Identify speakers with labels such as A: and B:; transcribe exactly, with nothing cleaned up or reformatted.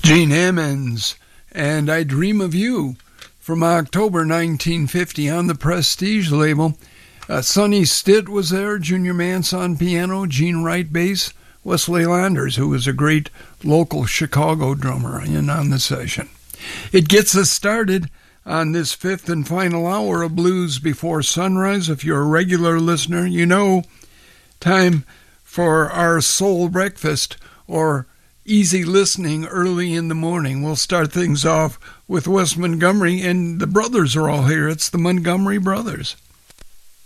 A: Gene Ammons and I Dream of You from October nineteen fifty on the Prestige label. Uh, Sonny Stitt was there, Junior Mance on piano, Gene Wright bass, Wesley Landers, who was a great local Chicago drummer, in on the session. It gets us started on this fifth and final hour of Blues Before Sunrise. If you're a regular listener, you know, time for our soul breakfast or easy listening early in the morning. We'll start things off with Wes Montgomery, and the brothers are all here. It's the Montgomery Brothers.